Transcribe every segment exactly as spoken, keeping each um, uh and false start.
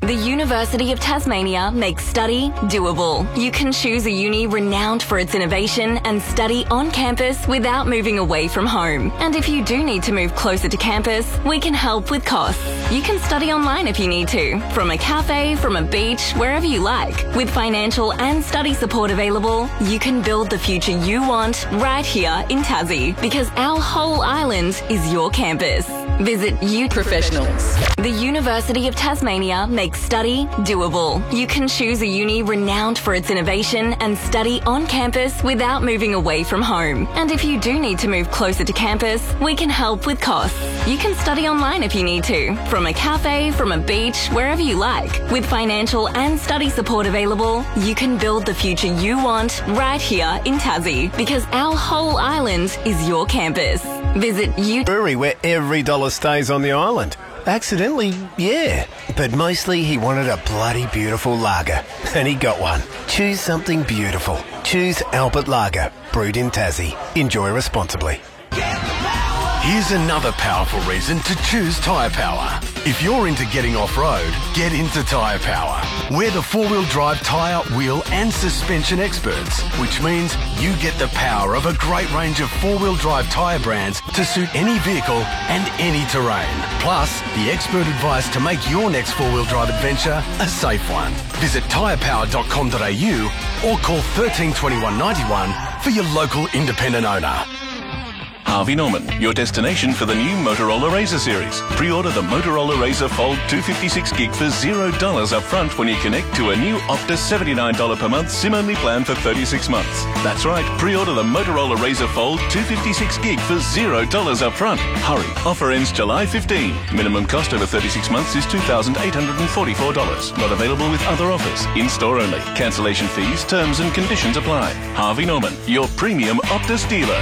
The University of Tasmania makes study doable. You can choose a uni renowned for its innovation and study on campus without moving away from home. And if you do need to move closer to campus, we can help with costs. You can study online if you need to, from a cafe, from a beach, wherever you like. With financial and study support available, you can build the future you want right here in Tassie, because our whole island is your campus. Visit U Professionals. The University of Tasmania makes study doable. You can choose a uni renowned for its innovation and study on campus without moving away from home. And if you do need to move closer to campus, we can help with costs. You can study online if you need to, from a cafe, from a beach, wherever you like. With financial and study support available, you can build the future you want right here in Tassie, because our whole island is your campus. Visit U Brewery where every dollar stays on the island. Accidentally, yeah. But mostly he wanted a bloody beautiful lager. And he got one. Choose something beautiful. Choose Albert Lager. Brewed in Tassie. Enjoy responsibly. Here's another powerful reason to choose Tyre Power. If you're into getting off-road, get into Tyre Power. We're the four-wheel drive tyre, wheel and suspension experts, which means you get the power of a great range of four-wheel drive tyre brands to suit any vehicle and any terrain. Plus, the expert advice to make your next four-wheel drive adventure a safe one. Visit tyre power dot com dot a u or call thirteen twenty-one ninety-one for your local independent owner. Harvey Norman, your destination for the new Motorola Razr series. Pre-order the Motorola Razr Fold two fifty-six gig for zero dollars up front when you connect to a new Optus seventy-nine dollars per month SIM-only plan for thirty-six months. That's right, pre-order the Motorola Razr Fold two fifty-six gig for zero dollars up front. Hurry, offer ends July fifteenth. Minimum cost over thirty-six months is two thousand eight hundred forty-four dollars. Not available with other offers. In-store only. Cancellation fees, terms and conditions apply. Harvey Norman, your premium Optus dealer.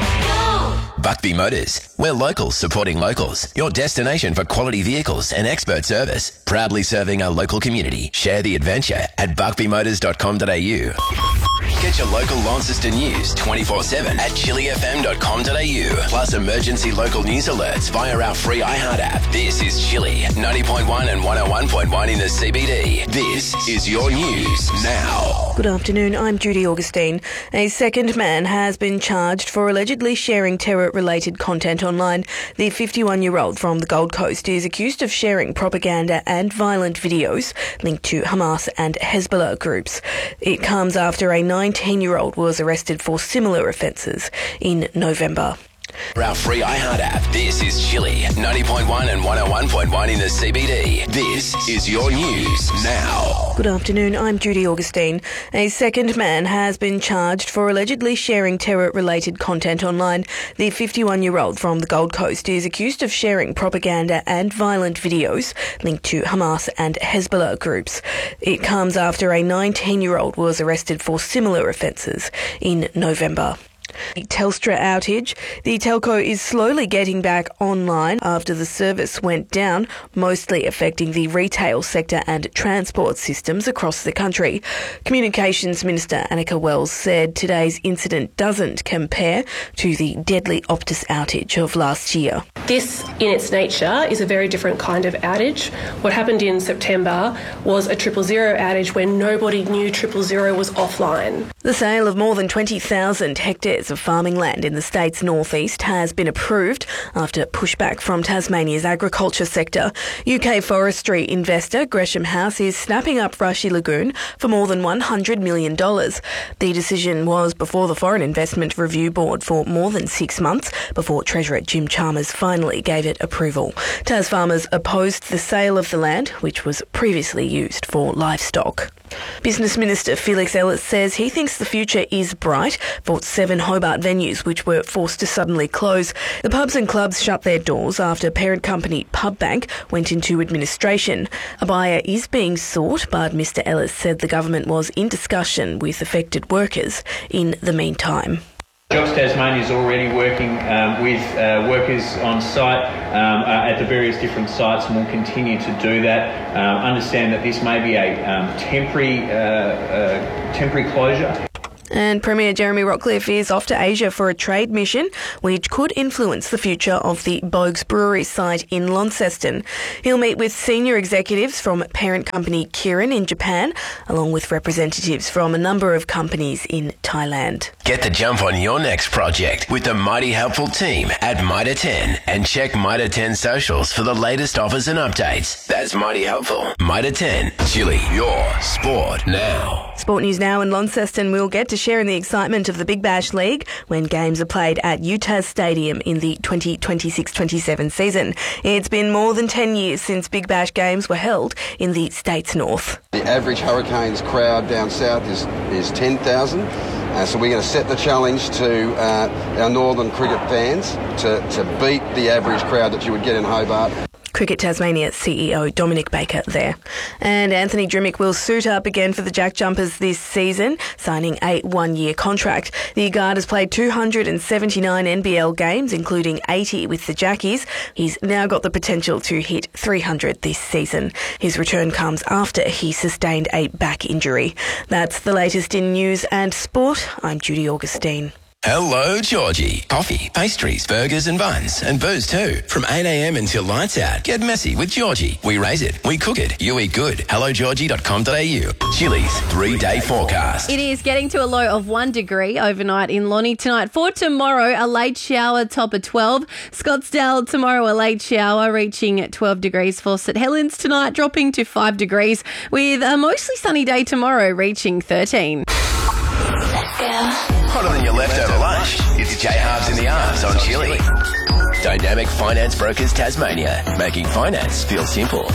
Buckby Motors. We're locals supporting locals. Your destination for quality vehicles and expert service. Proudly serving our local community. Share the adventure at buckby motors dot com dot a u. Get your local Launceston news twenty-four seven at chili f m dot com dot a u. Plus emergency local news alerts via our free iHeart app. This is Chili, ninety point one and one oh one point one in the C B D. This is your news now. Good afternoon, I'm Judy Augustine. A second man has been charged for allegedly sharing terror-related content online. The fifty-one-year-old from the Gold Coast is accused of sharing propaganda and violent videos linked to Hamas and Hezbollah groups. It comes after a nineteen-year-old was arrested for similar offences in November. For our free iHeart app, this is Chili, ninety point one and one oh one point one in the C B D. This is your news now. Good afternoon, I'm Judy Augustine. A second man has been charged for allegedly sharing terror-related content online. The fifty-one-year-old from the Gold Coast is accused of sharing propaganda and violent videos linked to Hamas and Hezbollah groups. It comes after a nineteen-year-old was arrested for similar offences in November. The Telstra outage. The telco is slowly getting back online after the service went down, mostly affecting the retail sector and transport systems across the country. Communications Minister Annika Wells said today's incident doesn't compare to the deadly Optus outage of last year. This, in its nature, is a very different kind of outage. What happened in September was a triple zero outage when nobody knew triple zero was offline. The sale of more than twenty thousand hectares of farming land in the state's northeast has been approved after pushback from Tasmania's agriculture sector. U K forestry investor Gresham House is snapping up Rushy Lagoon for more than one hundred million dollars. The decision was before the Foreign Investment Review Board for more than six months before Treasurer Jim Chalmers finally gave it approval. Tas farmers opposed the sale of the land, which was previously used for livestock. Business Minister Felix Ellis says he thinks the future is bright for seven Hobart venues which were forced to suddenly close. The pubs and clubs shut their doors after parent company Pubbank went into administration. A buyer is being sought, but Mr Ellis said the government was in discussion with affected workers in the meantime. Jobs Tasmania is already working um, with uh, workers on site um, uh, at the various different sites, and will continue to do that. Um, understand that this may be a um, temporary, uh, uh, temporary closure. And Premier Jeremy Rockcliffe is off to Asia for a trade mission, which could influence the future of the Boag's Brewery site in Launceston. He'll meet with senior executives from parent company Kirin in Japan, along with representatives from a number of companies in Thailand. Get the jump on your next project with the mighty helpful team at Mitre ten and check Mitre ten socials for the latest offers and updates. That's mighty helpful. Mitre ten, Chili, your sport now. Sport news now in Launceston. We'll get to share in the excitement of the Big Bash League when games are played at U T A S Stadium in the twenty twenty-six twenty-seven season. It's been more than ten years since Big Bash games were held in the state's north. The average Hurricanes crowd down south is, is ten thousand. Uh, so we're going to set the challenge to uh, our northern cricket fans to, to beat the average crowd that you would get in Hobart. Cricket Tasmania C E O Dominic Baker there. And Anthony Drimmick will suit up again for the Jack Jumpers this season, signing a one-year contract. The guard has played two hundred seventy-nine N B L games, including eighty with the Jackies. He's now got the potential to hit three hundred this season. His return comes after he sustained a back injury. That's the latest in news and sport. I'm Judy Augustine. Hello, Georgie. Coffee, pastries, burgers and buns, and booze too. From eight a.m. until lights out. Get messy with Georgie. We raise it, we cook it, you eat good. hello georgie dot com dot a u. Chili's three-day forecast. It is getting to a low of one degree overnight in Lonnie tonight. For tomorrow, a late shower, top of twelve. Scottsdale tomorrow, a late shower, reaching twelve degrees. For St Helens tonight, dropping to five degrees, with a mostly sunny day tomorrow, reaching thirteen. Hotter than your leftover lunch. It's J-Halves in the Arms on Chili. Dynamic Finance Brokers Tasmania, making finance feel simple.